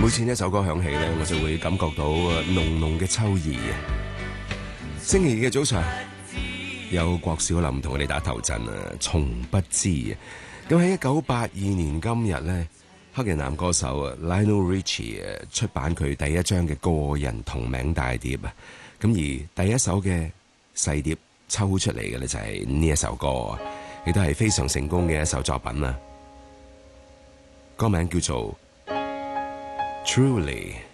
每次呢一首歌響起咧，我就會感覺到濃濃嘅秋意啊！星期二嘅早上，有郭小霖同我哋打頭陣啊！從不知啊！咁喺1982年今日咧，黑人男歌手啊 Lionel Richie 出版佢第一張嘅個人同名大碟啊！咁而第一首嘅細碟抽出嚟嘅咧就係呢一首歌，亦都係非常成功嘅一首作品啊！歌名叫做 Truly。